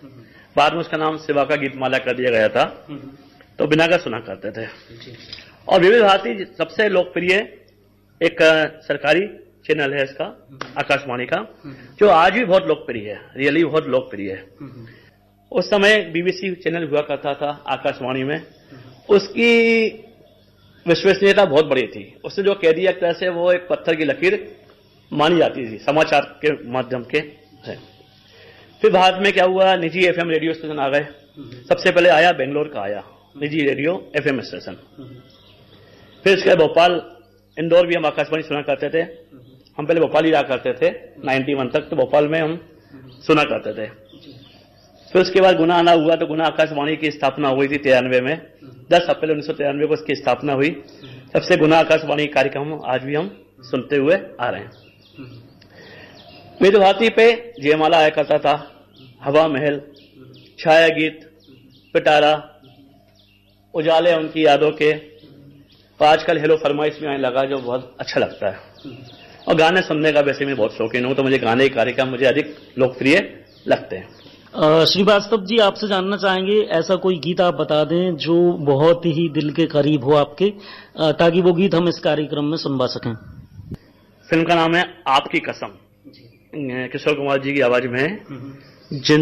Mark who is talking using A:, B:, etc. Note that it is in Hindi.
A: बाद में उसका नाम सेवा का गीतमाला कर दिया गया था, तो बिना का सुना करते थे। और विविध भारती सबसे लोकप्रिय एक सरकारी चैनल है इसका, आकाशवाणी का, जो आज भी बहुत लोकप्रिय है, रियली बहुत लोकप्रिय है। उस समय बीबीसी चैनल हुआ करता था आकाशवाणी में, उसकी विश्वसनीयता बहुत बड़ी थी। उससे जो कह दिया एक तरह से वो एक पत्थर की लकीर मानी जाती थी समाचार के माध्यम के है। फिर भारत में क्या हुआ, निजी एफएम रेडियो स्टेशन आ गए। सबसे पहले आया बेंगलोर का आया निजी रेडियो एफएम स्टेशन। फिर इसके भोपाल, इंदौर भी हम आकाशवाणी सुना करते थे। हम पहले भोपाल ही रहा करते थे 91 तक, तो भोपाल में हम सुना करते थे। फिर उसके बाद गुना आना हुआ, तो गुना आकाशवाणी की स्थापना हुई थी 93 में, 10 अप्रैल 1993 को इसकी स्थापना हुई। तब से गुना आकाशवाणी कार्यक्रम आज भी हम सुनते हुए आ रहे हैं। विविध भारती पे जयमाला आया करता था, हवा महल, छाया गीत, पिटारा, उजाले उनकी यादों के। तो आजकल हेलो फरमाइश में आने लगा, जो बहुत अच्छा लगता है। और गाने सुनने का वैसे मैं बहुत शौकीन हूं, तो मुझे गाने के कार्यक्रम मुझे अधिक लोकप्रिय लगते हैं।
B: श्रीवास्तव जी, आपसे जानना चाहेंगे ऐसा कोई गीत आप बता दें जो बहुत ही दिल के करीब हो आपके, ताकि वो गीत हम इस कार्यक्रम में सुनवा सकें।
A: फिल्म का नाम है आपकी कसम, किशोर कुमार जी की आवाज में है।